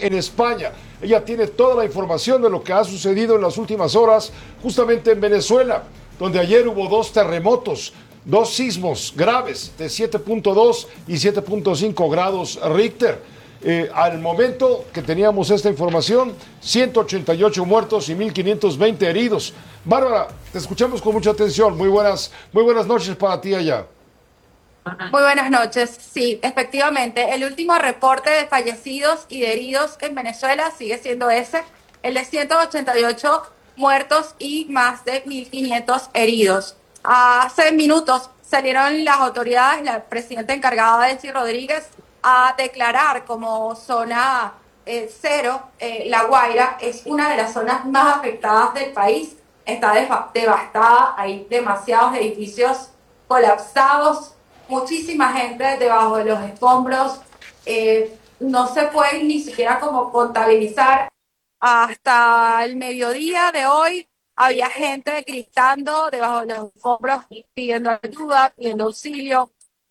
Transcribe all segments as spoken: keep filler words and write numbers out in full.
en España. Ella tiene toda la información de lo que ha sucedido en las últimas horas, justamente en Venezuela, donde ayer hubo dos terremotos, dos sismos graves de siete punto dos y siete punto cinco grados Richter. Eh, al momento que teníamos esta información, ciento ochenta y ocho muertos y mil quinientos veinte heridos. Bárbara, te escuchamos con mucha atención. Muy buenas, muy buenas noches para ti allá. Muy buenas noches. Sí, efectivamente, el último reporte de fallecidos y de heridos en Venezuela sigue siendo ese, el de ciento ochenta y ocho muertos y más de mil quinientos heridos. Hace minutos salieron las autoridades, la presidenta encargada, Delcy Rodríguez, a declarar como zona eh, cero eh, La Guaira. Es una de las zonas más afectadas del país. Está devastada, hay demasiados edificios colapsados, muchísima gente debajo de los escombros, eh, no se puede ni siquiera como contabilizar. Hasta el mediodía de hoy había gente gritando debajo de los escombros, pidiendo ayuda, pidiendo auxilio.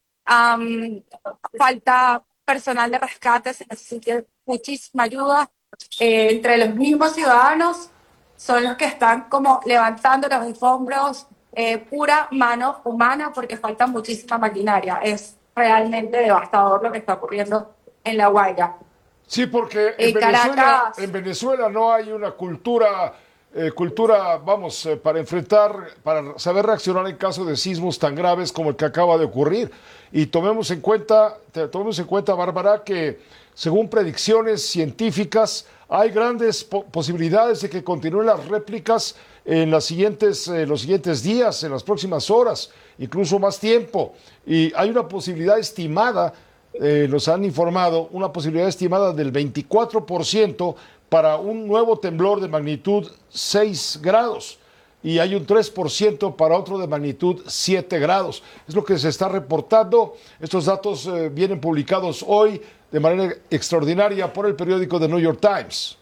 Um, falta personal de rescate, se necesita muchísima ayuda. Eh, entre los mismos ciudadanos son los que están como levantando los escombros, eh, pura mano humana, porque falta muchísima maquinaria. Es realmente devastador lo que está ocurriendo en La Guaira. Sí, porque en, En Venezuela, Caracas, en Venezuela no hay una cultura, eh, cultura, vamos, eh, para enfrentar, para saber reaccionar en caso de sismos tan graves como el que acaba de ocurrir. Y tomemos en cuenta, tomemos en cuenta, Bárbara, que según predicciones científicas, hay grandes po posibilidades de que continúen las réplicas en las siguientes, eh, los siguientes días, en las próximas horas, incluso más tiempo. Y hay una posibilidad estimada, eh, nos han informado, una posibilidad estimada del veinticuatro por ciento para un nuevo temblor de magnitud seis grados. Y hay un tres por ciento para otro de magnitud siete grados. Es lo que se está reportando. Estos datos eh, vienen publicados hoy de manera extraordinaria por el periódico The New York Times.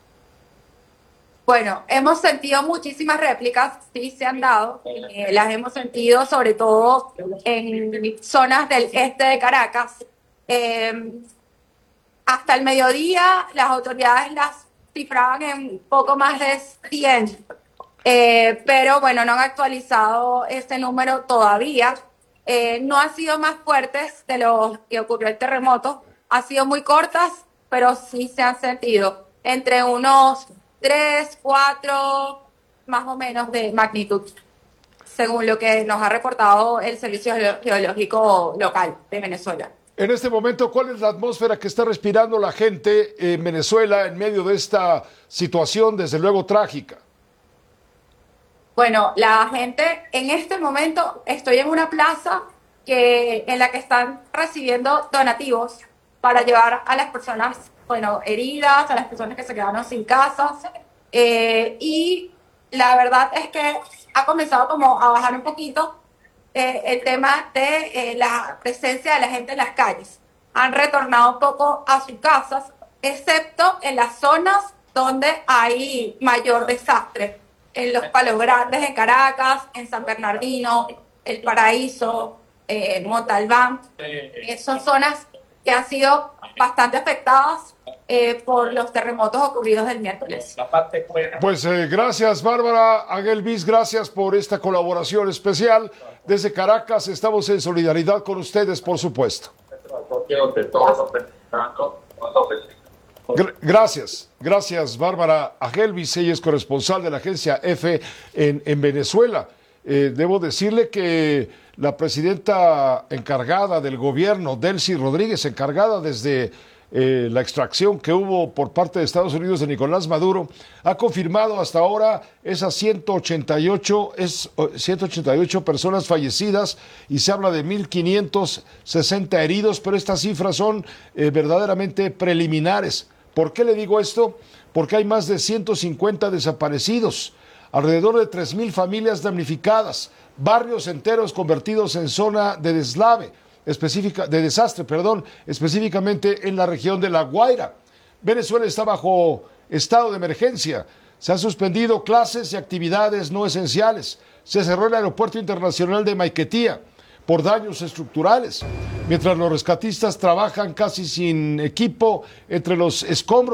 bueno, hemos sentido muchísimas réplicas, sí se han dado, eh, las hemos sentido sobre todo en zonas del este de Caracas. Eh, hasta el mediodía las autoridades las cifraban en poco más de cien, eh, pero bueno, no han actualizado ese número todavía. Eh, no han sido más fuertes de lo que ocurrió el terremoto, han sido muy cortas, pero sí se han sentido entre unos tres, cuatro, más o menos de magnitud, según lo que nos ha reportado el Servicio Geológico Local de Venezuela. En este momento, ¿cuál es la atmósfera que está respirando la gente en Venezuela en medio de esta situación, desde luego, trágica? Bueno, la gente, en este momento estoy en una plaza que, en la que están recibiendo donativos para llevar a las personas, bueno, heridas, a las personas que se quedaron sin casas. Eh, y la verdad es que ha comenzado como a bajar un poquito eh, el tema de eh, la presencia de la gente en las calles. Han retornado un poco a sus casas, excepto en las zonas donde hay mayor desastre. En los Palos Grandes, en Caracas, en San Bernardino, El Paraíso, eh, Montalbán. Eh, son zonas que han sido bastante afectadas eh, por los terremotos ocurridos el miércoles. Pues eh, gracias, Bárbara Aguelvis, gracias por esta colaboración especial. Desde Caracas estamos en solidaridad con ustedes, por supuesto. Gracias, gracias Bárbara Aguelvis, ella es corresponsal de la agencia EFE en, en Venezuela. Eh, debo decirle que la presidenta encargada del gobierno, Delcy Rodríguez, encargada desde eh, la extracción que hubo por parte de Estados Unidos de Nicolás Maduro, ha confirmado hasta ahora esas ciento ochenta y ocho, es, ciento ochenta y ocho personas fallecidas y se habla de mil quinientos sesenta heridos, pero estas cifras son eh, verdaderamente preliminares. ¿Por qué le digo esto? Porque hay más de ciento cincuenta desaparecidos, alrededor de tres mil familias damnificadas, barrios enteros convertidos en zona de deslave, específica, de desastre, perdón, específicamente en la región de La Guaira. Venezuela está bajo estado de emergencia. Se han suspendido clases y actividades no esenciales. Se cerró el aeropuerto internacional de Maiquetía por daños estructurales, mientras los rescatistas trabajan casi sin equipo entre los escombros.